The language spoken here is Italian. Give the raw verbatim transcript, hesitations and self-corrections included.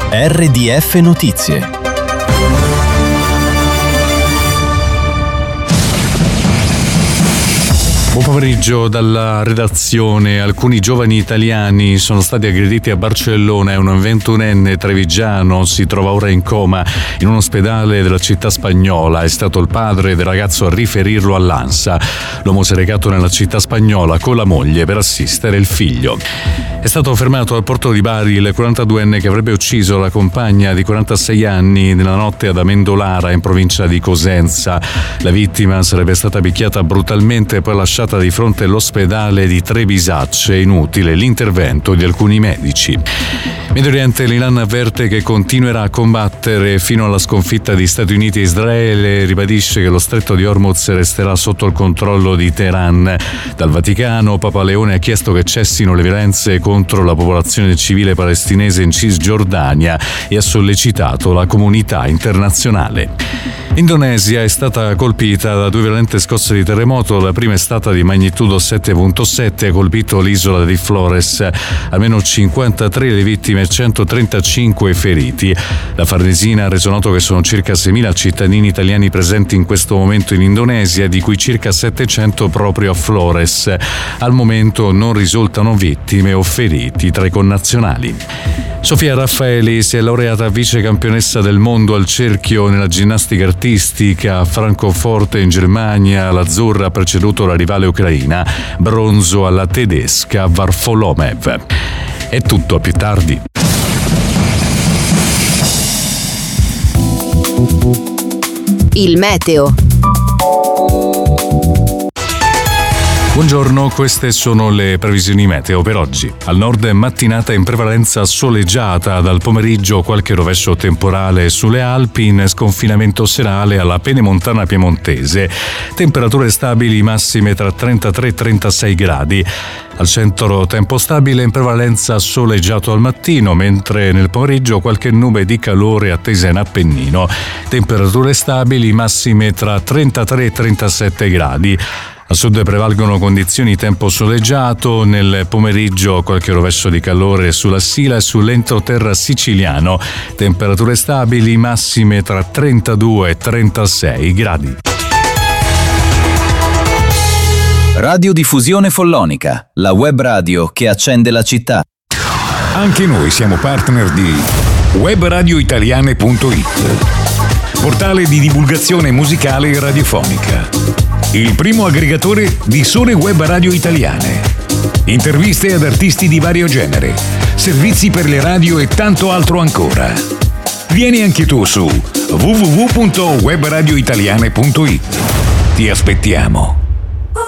R D F Notizie. Buon pomeriggio dalla redazione. Alcuni giovani italiani sono stati aggrediti a Barcellona e un ventunenne trevigiano si trova ora in coma in un ospedale della città spagnola. È stato il padre del ragazzo a riferirlo all'ANSA. L'uomo si è recato nella città spagnola con la moglie per assistere il figlio. È stato fermato al porto di Bari il quarantaduenne che avrebbe ucciso la compagna di quarantasei anni nella notte ad Amendolara in provincia di Cosenza. La vittima sarebbe stata picchiata brutalmente e poi lasciata di fronte all'ospedale di Trebisacce. Inutile l'intervento di alcuni medici. Medio Oriente, l'Iran avverte che continuerà a combattere fino alla sconfitta di Stati Uniti e Israele. Ribadisce che lo stretto di Hormuz resterà sotto il controllo di Teheran. Dal Vaticano, Papa Leone ha chiesto che cessino le violenze contro la popolazione civile palestinese in Cisgiordania e ha sollecitato la comunità internazionale. L'Indonesia è stata colpita da due violente scosse di terremoto. La prima è stata di magnitudo sette virgola sette e ha colpito l'isola di Flores. Almeno cinquantatré le vittime e centotrentacinque feriti. La Farnesina ha reso noto che sono circa seimila cittadini italiani presenti in questo momento in Indonesia, di cui circa settecento proprio a Flores. Al momento non risultano vittime o feriti tra i connazionali. Sofia Raffaeli si è laureata vice campionessa del mondo al cerchio nella ginnastica artistica a Francoforte in Germania. L'azzurra ha preceduto la rivale ucraina, bronzo alla tedesca Varfolomev. È tutto, a più tardi. Il meteo. Buongiorno, queste sono le previsioni meteo per oggi. Al nord mattinata in prevalenza soleggiata, dal pomeriggio qualche rovescio temporale sulle Alpi, in sconfinamento serale alla pedemontana piemontese. Temperature stabili massime tra trentatré e trentasei gradi. Al centro tempo stabile, in prevalenza soleggiato al mattino, mentre nel pomeriggio qualche nube di calore attesa in Appennino. Temperature stabili massime tra trentatré e trentasette gradi. A sud prevalgono condizioni tempo soleggiato, nel pomeriggio qualche rovescio di calore sulla Sila e sull'entroterra siciliano. Temperature stabili massime tra trentadue e trentasei gradi. Radiodiffusione Follonica, la web radio che accende la città. Anche noi siamo partner di web radio italiane punto it, portale di divulgazione musicale e radiofonica. Il primo aggregatore di sole web radio italiane. Interviste ad artisti di vario genere, servizi per le radio e tanto altro ancora. Vieni anche tu su w w w punto web radio italiane punto it. Ti aspettiamo.